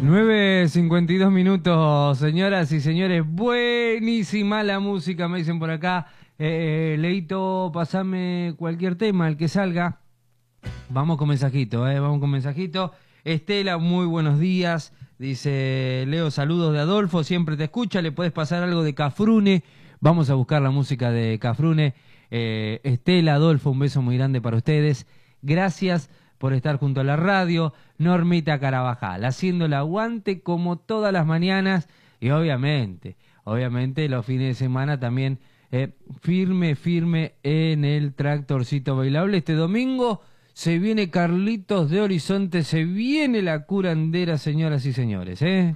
9:52 señoras y señores. Buenísima la música, me dicen por acá. Leito, pasame cualquier tema, el que salga. Vamos con mensajito, vamos con mensajito. Estela, muy buenos días. Dice, Leo, saludos de Adolfo, siempre te escucha. Le puedes pasar algo de Cafrune. Vamos a buscar la música de Cafrune. Estela, Adolfo, un beso muy grande para ustedes. Gracias por estar junto a la radio. Normita Carabajal, haciendo el aguante como todas las mañanas. Y obviamente los fines de semana también firme en el tractorcito bailable. Este domingo se viene Carlitos de Horizonte, se viene la curandera, señoras y señores,